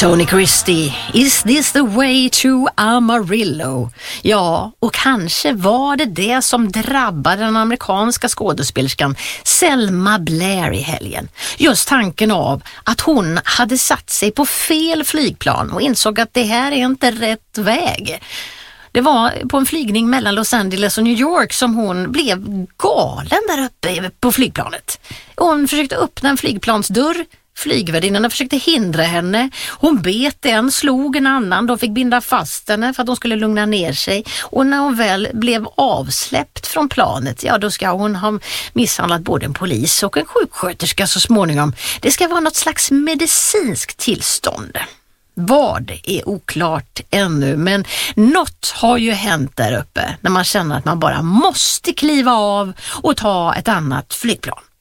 Tony Christie, Is this the way to Amarillo? Ja, och kanske var det som drabbade den amerikanska skådespelerskan Selma Blair i helgen. Just tanken av att hon hade satt sig på fel flygplan och insåg att det här är inte rätt väg. Det var på en flygning mellan Los Angeles och New York som hon blev galen där uppe på flygplanet. Hon försökte öppna en flygplansdörr. Flygvärdinnorna försökte hindra henne. Hon bet en, slog en annan. De fick binda fast henne för att hon skulle lugna ner sig. Och när hon väl blev avsläppt från planet, ja, då ska hon ha misshandlat både en polis och en sjuksköterska så småningom. Det ska vara något slags medicinskt tillstånd. Vad är oklart ännu, men något har ju hänt där uppe när man känner att man bara måste kliva av och ta ett annat flygplan.